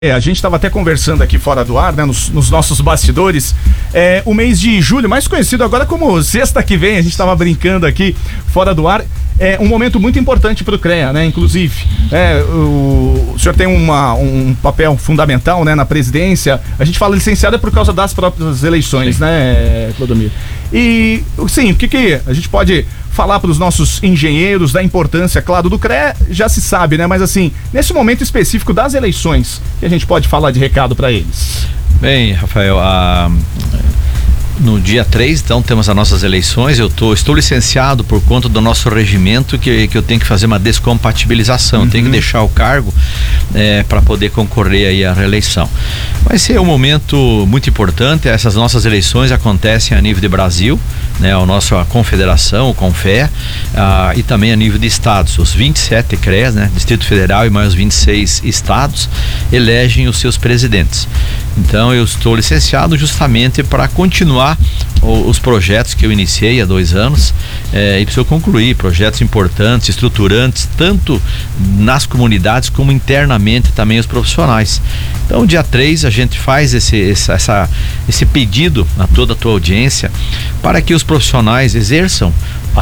A gente estava até conversando aqui fora do ar, né, nos nossos bastidores. O mês de julho, mais conhecido agora como sexta que vem, a gente estava brincando aqui fora do ar. É um momento muito importante para o CREA, né? Inclusive, o senhor tem um papel fundamental, né, na presidência. A gente fala licenciada por causa das próprias eleições, sim, né, Clodomiro? E, sim, o que a gente pode falar para os nossos engenheiros da importância, claro, do CREA, já se sabe, né? Mas assim, nesse momento específico das eleições, que a gente pode falar de recado para eles? Bem, Rafael, no dia 3, então, temos as nossas eleições. Estou licenciado por conta do nosso regimento que eu tenho que fazer uma descompatibilização, tenho que deixar o cargo para poder concorrer aí à reeleição. Vai ser um momento muito importante. Essas nossas eleições acontecem a nível de Brasil, né, a nossa confederação, o CONFEA, e também a nível de estados. Os 27 CREAs, né, Distrito Federal e mais os 26 estados, elegem os seus presidentes. Então eu estou licenciado justamente para continuar os projetos que eu iniciei há 2 anos, e preciso concluir projetos importantes, estruturantes, tanto nas comunidades como internamente também os profissionais. Então dia 3 a gente faz esse pedido a toda a tua audiência para que os profissionais exerçam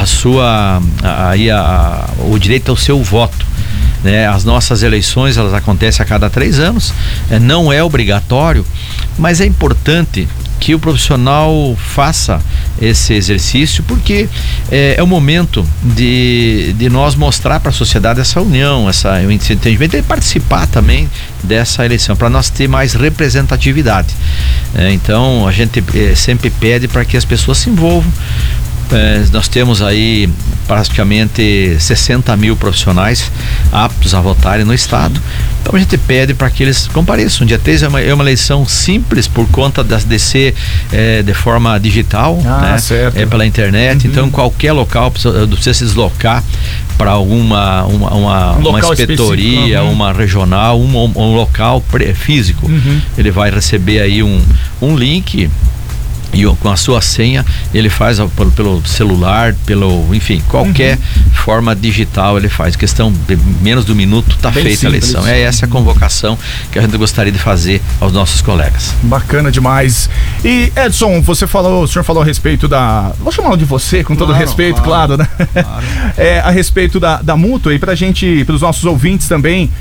o direito ao seu voto. As nossas eleições, elas acontecem a cada 3 anos, não é obrigatório, mas é importante que o profissional faça esse exercício, porque é o momento de nós mostrar para a sociedade essa união, esse entendimento, e participar também dessa eleição, para nós ter mais representatividade. Então a gente sempre pede para que as pessoas se envolvam. Nós temos aí praticamente 60 mil profissionais aptos a votarem no estado. Então a gente pede para que eles compareçam. Dia 3 é uma eleição simples por conta de ser de forma digital, né? Certo. Pela internet. Então qualquer local não precisa se deslocar para alguma uma inspetoria, uma regional, um local físico. Ele vai receber aí um link, e com a sua senha ele faz pelo celular, enfim, qualquer forma digital ele faz. Questão de menos de 1 minuto está feita simples a eleição. É essa a convocação que a gente gostaria de fazer aos nossos colegas. Bacana demais. E Edson, o senhor falou a respeito vou chamá-lo de você, com todo respeito, claro, né? Claro. A respeito da mútua, e para os nossos ouvintes também,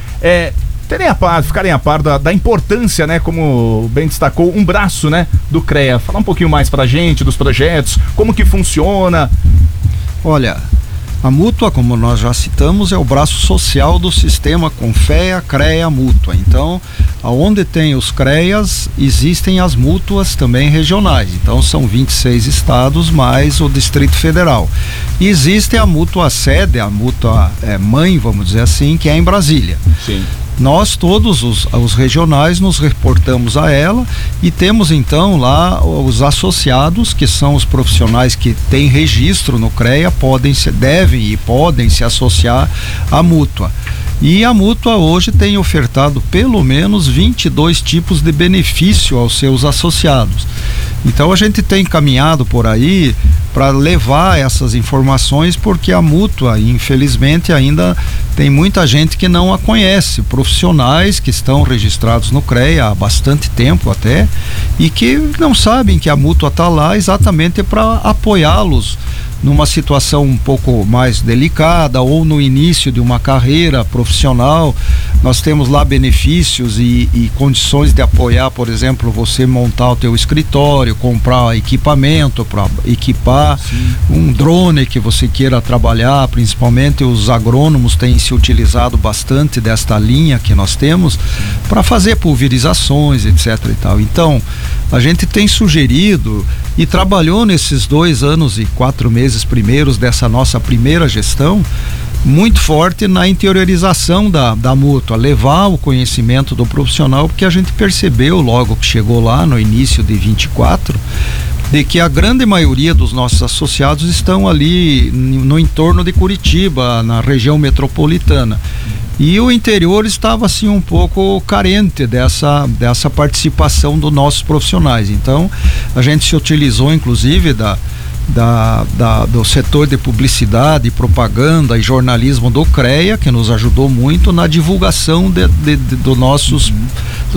ficarem a par da importância, né, como bem destacou, um braço, né, do CREA. Falar um pouquinho mais pra gente dos projetos, como que funciona. Olha, a mútua, como nós já citamos, é o braço social do sistema CONFEA, CREA, mútua. Então, aonde tem os CREAs, existem as mútuas também regionais. Então, são 26 estados mais o Distrito Federal. E existe a mútua sede, a mútua mãe, vamos dizer assim, que é em Brasília. Sim. Nós todos os regionais nos reportamos a ela e temos então lá os associados, que são os profissionais que têm registro no CREA, devem e podem se associar à mútua. E a mútua hoje tem ofertado pelo menos 22 tipos de benefício aos seus associados. Então a gente tem caminhado por aí para levar essas informações, porque a mútua, infelizmente, ainda tem muita gente que não a conhece, profissionais que estão registrados no CREA há bastante tempo até, e que não sabem que a mútua está lá exatamente para apoiá-los numa situação um pouco mais delicada ou no início de uma carreira profissional. Nós temos lá benefícios e condições de apoiar, por exemplo, você montar o teu escritório, comprar equipamento para equipar, um drone que você queira trabalhar. Principalmente os agrônomos têm se utilizado bastante desta linha que nós temos para fazer pulverizações, etc. e tal. Então, a gente tem sugerido e trabalhou nesses 2 anos e 4 meses primeiros dessa nossa primeira gestão muito forte na interiorização da mútua, levar o conhecimento do profissional, porque a gente percebeu logo que chegou lá no início de 24 de que a grande maioria dos nossos associados estão ali no entorno de Curitiba, na região metropolitana. E o interior estava assim um pouco carente dessa participação dos nossos profissionais. Então a gente se utilizou inclusive do setor de publicidade, propaganda e jornalismo do CREA, que nos ajudou muito na divulgação dos nossos